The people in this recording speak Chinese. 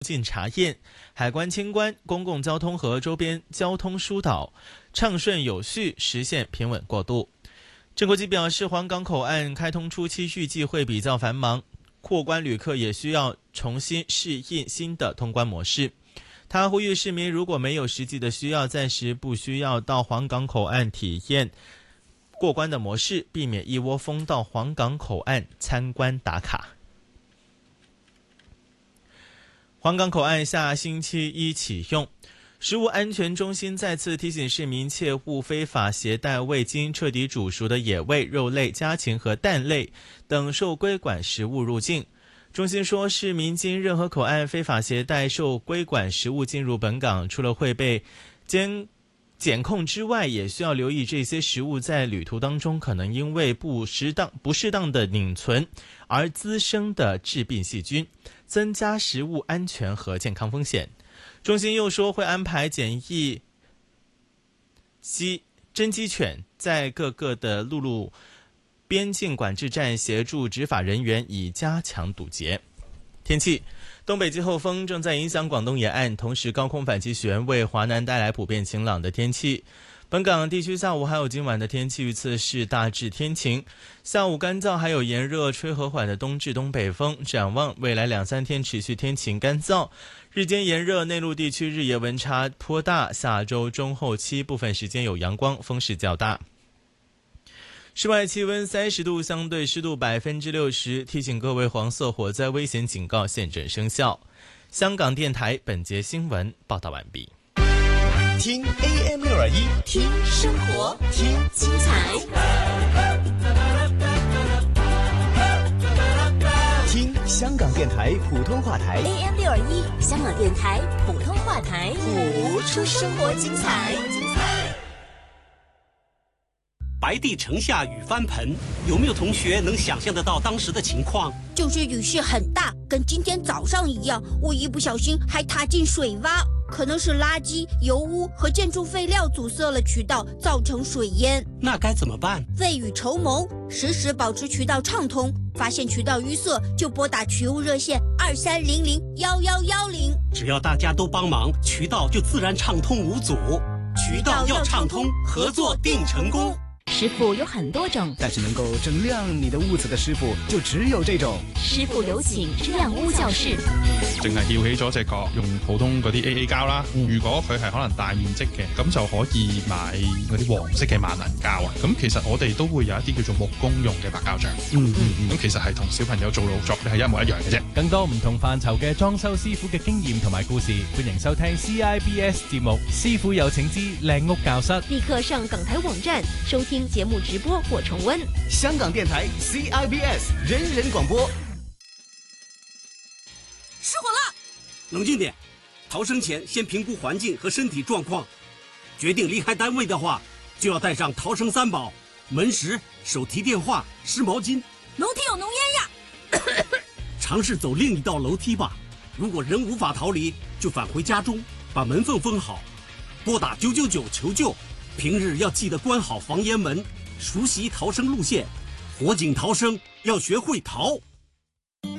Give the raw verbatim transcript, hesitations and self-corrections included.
进查验，海关清关，公共交通和周边交通疏导，畅顺有序，实现平稳过渡。郑国基表示，黄港口岸开通初期预计会比较繁忙，过关旅客也需要重新适应新的通关模式。他呼吁市民如果没有实际的需要，暂时不需要到黄港口岸体验过关的模式，避免一窝蜂到黄港口岸参观打卡。黄港口岸下星期一启用，食物安全中心再次提醒市民切勿非法携带未经彻底煮熟的野味、肉类、家禽和蛋类等受规管食物入境。中心说，市民经任何口岸非法携带受规管食物进入本港，除了会被监检控之外，也需要留意这些食物在旅途当中可能因为不适当不适当的拧存而滋生的致病细菌，增加食物安全和健康风险。中心又说，会安排检疫机侦缉犬在各个的陆路边境管制站协助执法人员，以加强堵截。天气，东北季候风正在影响广东沿岸，同时高空反气旋为华南带来普遍晴朗的天气。本港地区下午还有今晚的天气预测是大致天晴，下午干燥，还有炎热，吹和缓的东至东北风。展望未来两三天持续天晴干燥，日间炎热，内陆地区日夜温差颇大。下周中后期部分时间有阳光，风势较大。室外气温三十度，相对湿度百分之六十。提醒各位，黄色火灾危险警告现正生效。香港电台本节新闻报道完毕。 听 A M 六二一， 听生活，听精彩， 听香港电台普通话台 A M 六二一，香港电台普通话台， 谱出生活精彩。 白帝城下雨翻盆，有没有同学能想象得到当时的情况？ 就是雨势很大，跟今天早上一样，我一不小心还踏进水洼，可能是垃圾、油污和建筑废料阻塞了渠道，造成水淹。 那该怎么办？ 未雨绸缪，时时保持渠道畅通，发现渠道淤塞就拨打渠务热线二三零零幺幺幺零。 只要大家都帮忙，渠道就自然畅通无阻。渠道要畅通，合作定成功。 师傅有很多种， 但是能够整亮你的屋子的師傅就只有這種。 師傅有請亮屋教室， 淨係翹起咗隻角，用普通嗰啲 A A 膠啦。嗯、如果佢係可能大面積嘅，咁就可以買嗰啲黃色嘅萬能膠啊。咁其實我哋都會有一啲叫做木工用嘅白膠漿。嗯嗯嗯。咁其實係同小朋友做勞作咧係一模一樣嘅啫。 更多唔同範疇嘅裝修師傅嘅經驗同埋故事，歡迎收聽 C I B S 節目《師傅有請之靚屋教室》。 立刻上港台網站收聽節目直播或重溫。 香港電台 C I B S 人人廣播。 失火了！ 冷靜點，逃生前先評估環境和身體狀況，決定離開單位的話，就要帶上逃生三寶：門匙、手提電話、濕毛巾。 樓梯有濃煙呀！ 嘗試走另一道樓梯吧。如果仍無法逃離，就返回家中，把門縫封好，撥打九九九求救。平日要記得關好防煙門，熟悉逃生路線。火警逃生要學會逃。